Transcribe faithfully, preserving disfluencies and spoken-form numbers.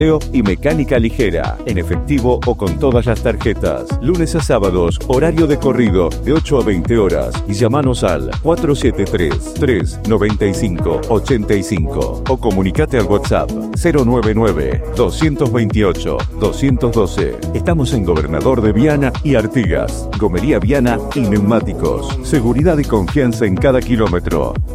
y mecánica ligera, en efectivo o con todas las tarjetas. Lunes a sábados, horario de corrido de ocho a veinte horas y llamanos al cuatro siete tres, tres nueve cinco, ocho cinco o comunicate al WhatsApp cero nueve nueve, dos dos ocho, dos uno dos. Estamos en Gobernador de Viana y Artigas. Gomería Viana y Neumáticos. Seguridad y confianza en cada kilómetro.